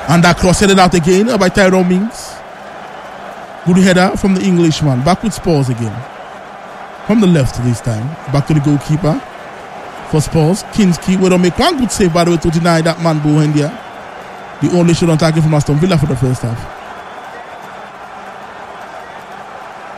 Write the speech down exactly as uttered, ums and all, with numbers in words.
And that cross headed out again by Tyrone Mings. Good header from the Englishman. Back with Spurs again. From the left this time. Back to the goalkeeper. For Spurs. Kinski will make one good save by the way to deny that man Buendia. The only shot on target from Aston Villa for the first half.